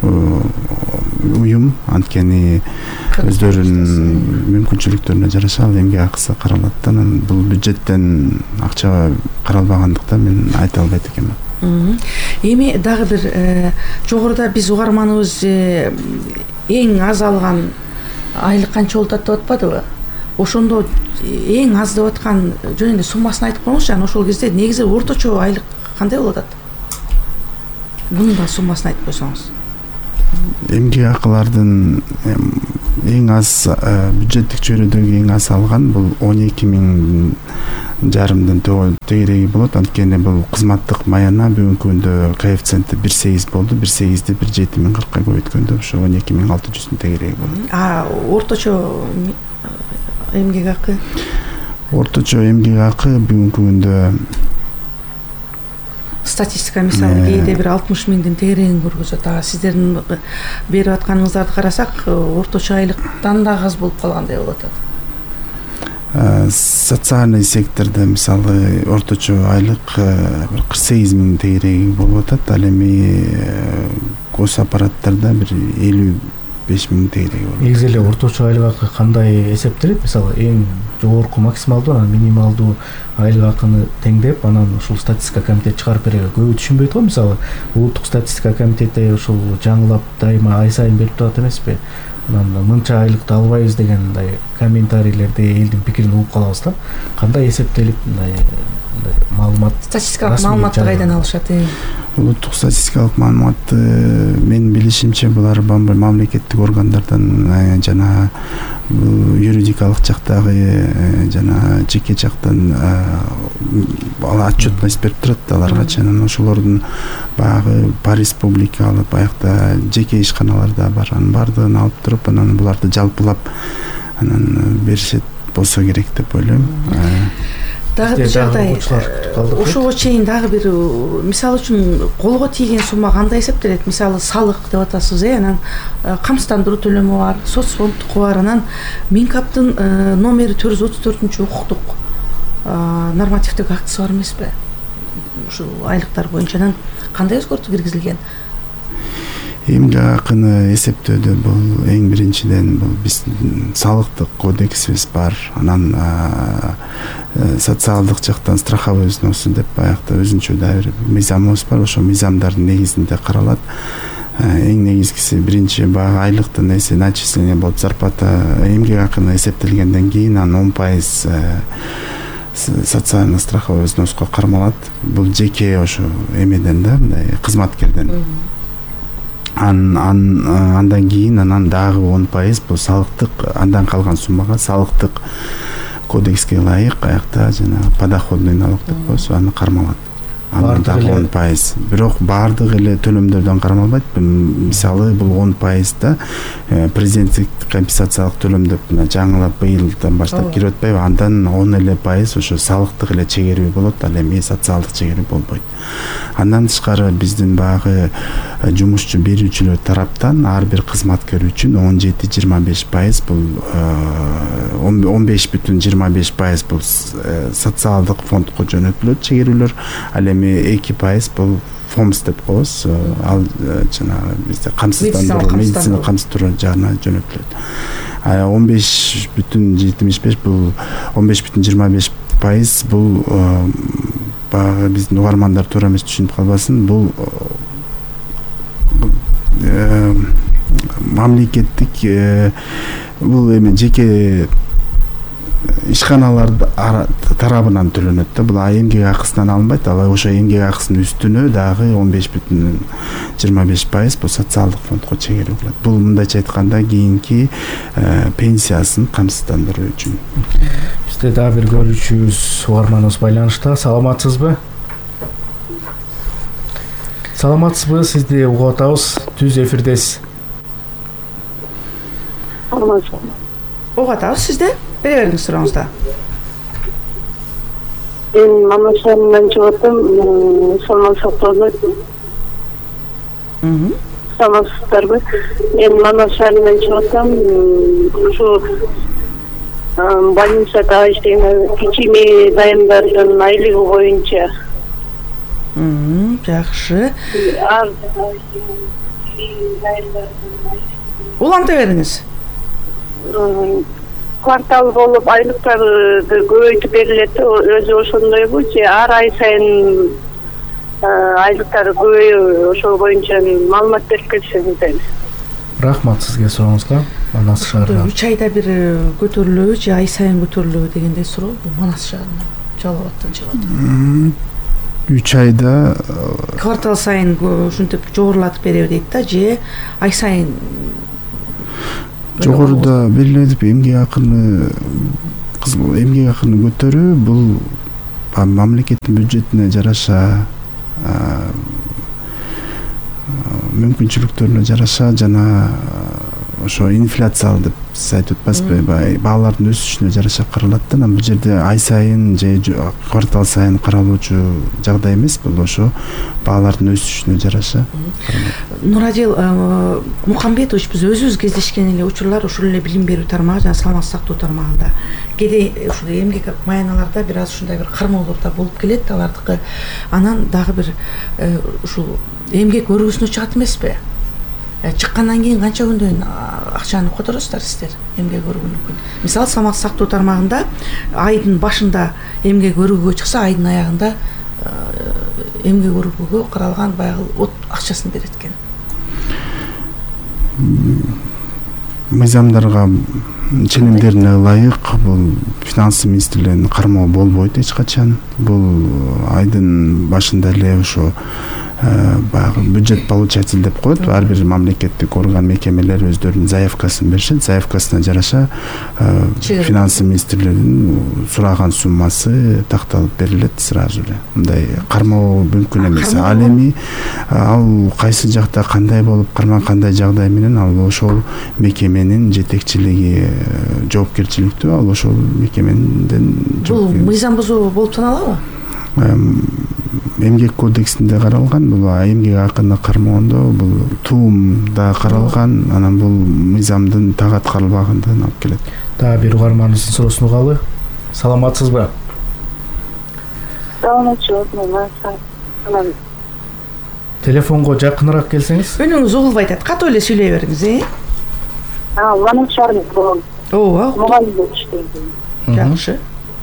уюм, анткени өздөрүнүн мүмкүнчүлүктөрүнө жараша ал эмгек акысы каралат да. Анан бул бюджеттен акча каралбагандыктан мен айта албайт экенмин. Эми дагы бир жогоруда биз угарманыбыз эң аз алган айлык канча болуп деп атпадыбы? Ошондо эң аз деп аткан жөн эле суммасын айтып коюңузчу. Анан ошол кезде негизи орточо айлык кандай болуп атат? Мунун да суммасын айтып койсоңуз. Эмгек акылардын эң аз бюджеттик чөйрөдөгү эң аз алган бул 12,5 миңден тегереги болот. Анткени бул кызматтык маяна бүгүнкү күндө коэффициенти 1,8 болду. 1,8ди 1,7,40 көбөйткөндө ошо 12,600 тегереги болот. Орточо эмгек акы? Орточо эмгек акы бүгүнкү күндө статистика мисалы кээде бир 60 миңдин тегерегин көргөзөт. Сиздердин берип атканыңыздарды карасак, орточо айлыктан да аз болуп калгандай болуп атат. Социальный сектордо мисалы орточо айлык 48 миң тегереги болуп атат. Ал эми гос аппараттарда бир 55 миң тегереги болот. Негизи эле орточо айлык акы кандай эсептелет? Мисалы эң жогорку максималдуу, анан минималдуу айлык акыны теңдеп, анан ушул статистика комитети чыгарып берген. Көбү түшүнбөйт го, мисалы улуттук статистика комитети ушул жаңылап дайыма ай сайын берип турат эмеспи? Анан мынча айлыкты албайбыз деген мындай комментарийлерди, элдин пикирин угуп калабыз да. Кандай эсептелип мындай маалымат? Статистикалык маалыматты кайдан алышат? Улуттук статистикалык маалыматты мен билишимче булар мамлекеттик органдардан жана юридикалык жактагы жана жеке жактан отчетность берип турат аларга. Анан ошолордун баягы по республика алып, аякта жеке ишканалар да бар. Анын баардыгын алып туруп, анан буларды жалпылап анан беришет болсо керек деп ойлойм. Дагы бир жагдай, ошого чейин дагы бир мисалы үчүн колго тийген сумма кандай эсептелет? Мисалы салык деп атасыз, анан камсыздандыруу төлөмү бар, соцфондтуку бар, анан Минкаптын номери 434-укуктук нормативдик актысы бар эмеспи? Ушул айлыктар боюнча анан кандай өзгөртүү киргизилген? Эмгек акыны эсептөөдө бул эң биринчиден бул биздин салыктык кодексибиз бар. Анан социалдык жактан страховой взносы деп аякта өзүнчө да бир мыйзамыбыз бар. Ошол мыйзамдардын негизинде каралат. Эң негизгиси биринчи баягы айлыктын начисление болуп зарплата эмгек акыны эсептелгенден кийин анан 10% социально страховой взноска кармалат. Бул жеке ошо эмеден да, мындай кызматкерден. Андан кийин анан дагы 10% бул салыктык, андан калган суммага салыктык кодекске ылайык аякта жана подоходный налог деп коебуз, аны кармалат. Андан дагы 10%. Бирок баардык эле төлөмдөрдөн кармалбайт. Мисалы бул 10% да президенттик компенсациялык төлөм деп жаңылап быйылдан баштап кирип атпайбы? Андан 10% ошо салыктык эле чегерүү болот, ал эми социалдык чегерүү болбойт. Андан тышкары биздин баягы жумушчу берүүчүлөр тараптан ар бир кызматкер үчүн 17-25% бул 15,25% бул социалдык фондко жөнөтүлөт чегерүүлөр. Ал эми 2% бул фомс деп коебуз. Ал жанагы бизде камсыздандыруу, медицина камсыздандыруу жагына жөнөтүлөт. 15,75 бул 15,25% бул баягы биздин угармандар туура эмес түшүнүп калбасын. Бул мамлекеттик бул эми жеке ишканалар тарабынан төлөнөт да. Бул эмгек акысынан алынбайт. Ал ошо эмгек акысынын үстүнө дагы 15,25% бул социалдык фондко чегерүү кылат. Бул мындайча айтканда кийинки пенсиясын камсыздандыруу үчүн. Бизде дагы бир көрүүчүбүз, угарманыбыз байланышта. Саламатсызбы? Саламатсызбы? Сизди угуп атабыз. Түз эфирдесиз. Угуп атабыз сизди. Бере бериңиз сурооңузду. Мен Манас шаарынан чыгып аттым, салмак сактоодо. Саламатсыздарбы? Мен Манас шаарынан чыгып аттым, ушу больницада иштейм, кичиме займдардын айлыгы боюнча. Жакшы. Уланта бериңиз. Квартал болуп айлыктарды көбөйтүп берилет, өзү ошондойбу же ар ай сайын айлыктары көбөйүп, ошол боюнча маалымат берип кетсеңиздер. Рахмат сизге сурооңузга. Манас шаарынан 3 айда бир көтөрүлөбү же ай сайын көтөрүлөбү дегендей суроо. Бул Манас шаарынан Жалал Абадтан чыгат. 3 айда Квартал сайын ушинтип жогорулатып береби дейт да, же ай сайын жогоруда белгиленип эмгек акыны көтөрүү бул мамлекеттин бюджетине жараша, мүмкүнчүлүктөрүнө жараша жана ошо инфляциялы деп сиз айтып атпайсызбы, баалардын өсүшүнө жараша каралат да. Бул жерде ай сайын же квартал сайын каралуучу жагдай эмес, бул ошо баалардын өсүшүнө жараша каралат. Нурадил Мухамбетович, биз өзүбүз кездешкен эле учурлар ушул эле билим берүү тармагы жана саламаттык сактоо тармагында кээде ушул эмгек майаналарда бир аз ушундай бир кармоолор да болуп келет, алардыкы. Анан дагы бир ушул эмгек өргүсүнө чыгат эмеспи? Чыккандан кийин канча күндөн акчаны которосуздар сиздер эмгек өргөнүн? Мисалы саламаттык сактоо тармагында айдын башында эмгек өргүгө чыкса, айдын аягында эмгек өргүгө каралган баягы от акчасын берет экен. Мыйзамдарга ченемдерине ылайык бул финансы министрлигинин кармоо болбойт эч качан. Бул айдын башында эле ошо баягы бюджет получатель деп коет. Ар бир мамлекеттик орган, мекемелер өздөрүнүн заявкасын беришет. Заявкасына жараша финансы министрлигинин сураган суммасы такталып берилет сразу эле. Мындай кармоо мүмкүн эмес. Ал эми ал кайсы жакта кандай болуп, кандай жагдай менен ал ошол мекеменин жетекчилиги жоопкерчиликтүү, ал ошол мекемеден. Бул мыйзам бузуу болуп саналабы? Эмгек кодексинде каралган, бул эмгек акыны кармоондо бул туумда каралган, анан бул мыйзамдын так аткарылбагандыгын алып келет. Дагы бир угарманыбыздын суроосун угалы. Саламатсызбы? Телефонго жакыныраак келсеңиз. Үнүңүз угулбай атат. Катуу эле сүйлөй бериңиз, Манас шаарында. Ооба. Мугалим болуп иштейм. Жакшы.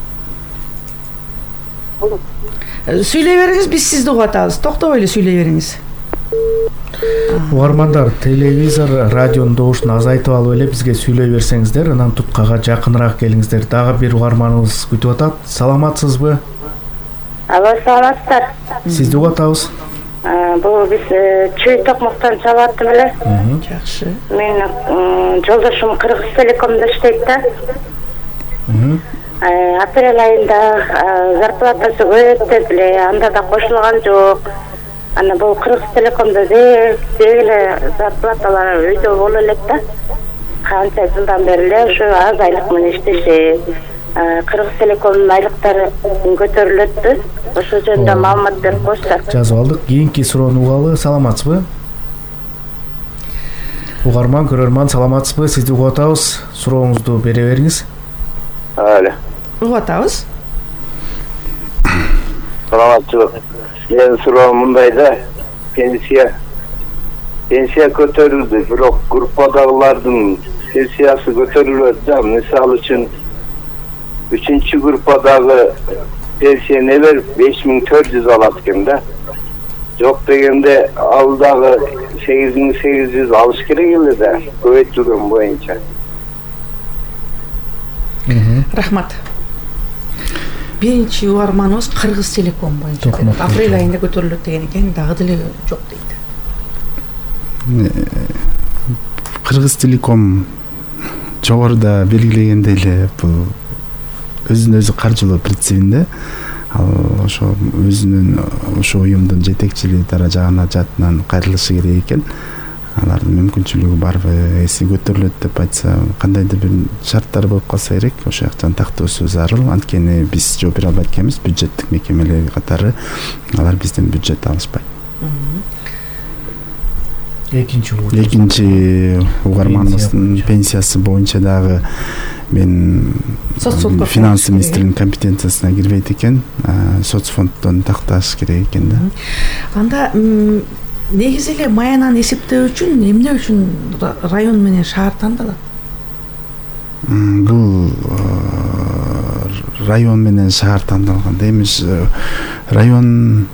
Сүйлөй бериңиз, биз сизди угуп атабыз. Токтобой эле сүйлөй бериңиз. Угармандар, телевизор, радионун добушун азайтып алып эле бизге сүйлөй берсеңиздер, анан туткага жакыныраак келиңиздер. Дагы бир угарманыбыз күтүп атат. Саламатсызбы? Алло, саламатсыздар. Сизди угуп атабыз. Бул биз Чүй Токмоктон чалып аттым эле. Жакшы. Мен жолдошум Кыргыз Телекомдо иштейт да. Апрель айында зарплатасы көбөйт эле, анда да кошулган жок. Ана бул Кыргыз Телекомдо деле зарплаталар өйдө боло элек да. Канча жылдан бери эле ушу аз айлык менен иштешет. Кыргыз Телекомдун айлыктары көтөрүлөттү. Ошол жөнүндө маалымат берип коюшсуздар. Жазып алдык. Кийинки суроону угалы. Саламатсызбы? Угарман, көрөрман, саламатсызбы? Сизди угуп атабыз. Сурооңузду бере бериңиз. Алло. Угуп атабыз. Саламатчылык. Менин суроом мындай да, пенсия көтөрүлдү, бирок группадагылардын пенсиясы көтөрүлөт да. Мисалы үчүн 3-чү группадагы пенсия небер 5400 алат экен да. Жок дегенде ал дагы 8800 алыш керек эле да, көбөйтүлгөн боюнча. Рахмат. Биринчи угарманыбыз Кыргыз Телеком боюнча. Апрель айында көтөрүлөт деген экен, дагы деле жок дейт. Кыргыз Телеком жогоруда белгилегендей эле бул өзүнүн өзү каржылоо принцибинде, ал ошо өзүнүн ошо уюмдун жетекчилиги даражагына жаатынан кайрылышы керек экен. алардын мүмкүнчүлүгү барбы, эси көтөрүлөт деп айтса, кандайдыр бир шарттар болуп калса керек, ошол жактан тактоосу зарыл. Анткени биз жооп бере албайт экенбиз, бюджеттик мекемелер катары алар бизден бюджет алышпайт. Экинчи угарманыбыздын пенсиясы боюнча дагы мен финансы министринин компетенциясына кирбейт экен, соцфонддон такташ керек экен да. Анда негизи эле маянаны эсептөө үчүн эмне үчүн район менен шаар тандалат? Бул район менен шаар тандалганда эмес, район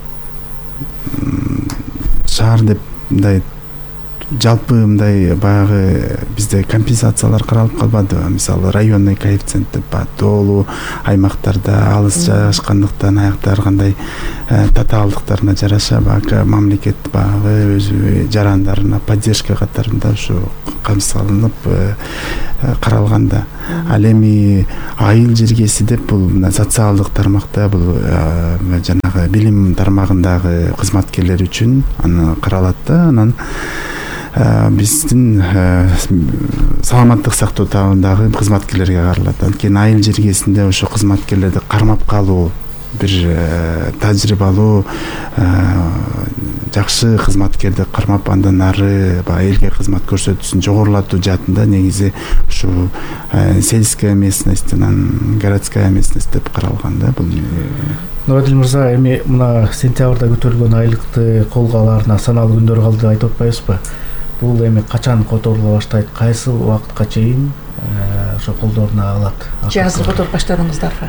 шаар деп мындай жалпы мындай баягы бизде компенсациялар каралып калбадыбы? Мисалы районный коэффициент деп тоолуу аймактарда алыс жайгашкандыктан аяктар кандай татаалдыктарына жараша баягы мамлекет баягы өз жарандарына поддержка катарында ушу камсыздалып каралганда. Ал эми айыл жергеси деп бул социалдык тармакта бул жанагы билим тармагындагы кызматкерлер үчүн аны каралат да. Анан биздин саламаттык сактоо табындагы кызматкерлерге каралат. Анткени айыл жергесинде ошо кызматкерлерди кармап калуу, бир тажрыйбалуу жакшы кызматкерди кармап андан ары элге кызмат көрсөтүүсүн жогорулатуу жаатында негизи ушу сельская местность, анан городская местность деп каралган да. Бул Нуродил мырза, эми мына сентябрда көтөрүлгөн айлыкты колго алаарына саналуу күндөр калды айтып атпайбызбы? Бул эми качан которула баштайт, кайсы убакытка чейин ошо колдоруна алат? Же азыр которуп баштадыңыздарбы?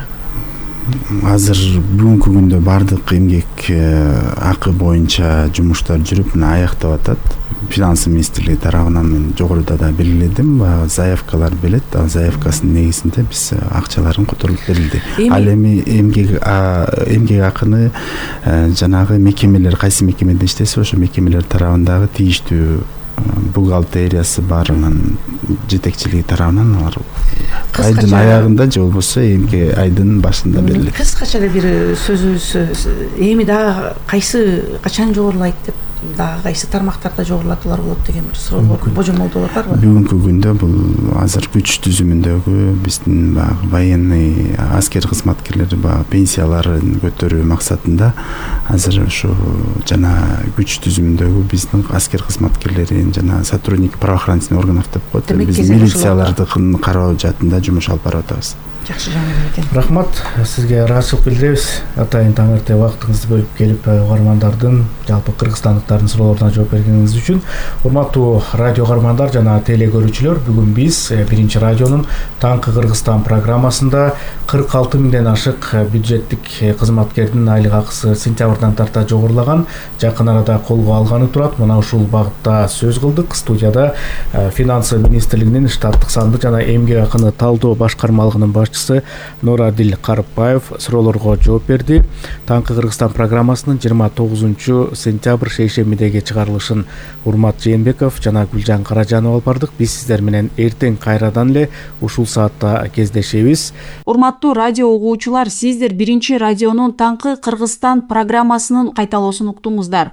Азыр бүгүнкү күндө бардык эмгек акы боюнча жумуштар жүрүп, мына аяктап атат. Финансы министрлиги тарабынан мен жогоруда да белгиледим, заявкалар белет. Ал заявкасынын негизинде биз акчаларын которуп берилди. Ал эми эмгек акыны жанагы мекемелер, кайсы мекемеде иштесе ошо мекемелер тарабындагы тийиштүү бухгалтериясы бар, анан жетекчилиги тарабынан алар айдын аягында же болбосо эмки айдын башында берилет. Кыскача эле бир сөзүбүз эми дагы кайсы качан жогорулайт деп, дагы кайсы тармактарда жогорулатуулар болот деген бир суроо божомолдоолор барбы? Бүгүнкү күндө бул азыр күч түзүмүндөгү биздин баягы военный аскер кызматкерлери баягы пенсияларын көтөрүү максатында азыр ушу жана күч түзүмүндөгү биздин аскер кызматкерлерин жана сотрудник правоохранительных органов деп коет, биз милицияларды кароо жаатында жумуш алып барып атабыз. Жакшы жаңылык экен. Рахмат, сизге ыраазычылык билдиребиз. Атайын таң эрте убактыңызды бөлүп келип угармандардын, жалпы кыргызстандыктардын суроолоруна жооп бергениңиз үчүн. Урматтуу радио угармандар жана теле көрүүчүлөр, бүгүн биз биринчи радионун Таңкы Кыргызстан программасында 46 миңден ашык бюджеттик кызматкердин айлык акысы сентябрдан тарта жогорулаган, жакын арада колго алганы турат. Мына ушул багытта сөз кылдык. Студияда финансы министрлигинин штаттык сандык жана эмгек акыны талдоо башкармалыгынын башчысы Нуродил Карыпбаев суроолорго жооп берди. Таңкы Кыргызстан программасынын 29 сентябрь шейшембидеги чыгарылышын Урмат Жээнбеков жана Гүлжан Каражанова алып бардык. Биз сиздер менен эртең кайрадан эле ушул саатта кездешебиз. Урматтуу радио угуучулар, сиздер биринчи радионун Таңкы Кыргызстан программасынын кайталоосун уктуңуздар.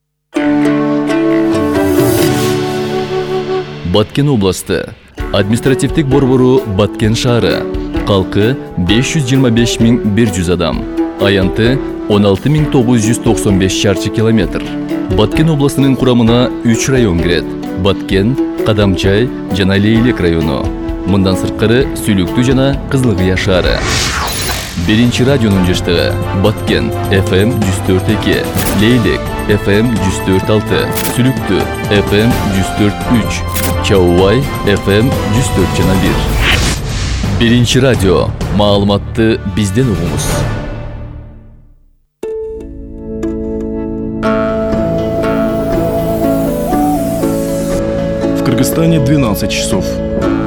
Баткен областы административдик борбору Баткен шаары. Калкы 525.100 адам. Аянты 16.995 чарчы километр. Баткен областынын курамына 3 район кирет. Баткен, Кадамчай жана Лейлек району. Мындан сырткары Сүлүктүү жана Кызылкыя шаары. Биринчи радионун жаштыгы Баткен FM 104.2, Лейлек FM 104.6, Сүлүктүү FM 104.3, Чаубай FM 104.1. Биринчи радио, маалыматты бизден угуңуз. В Кыргызстане 12 часов.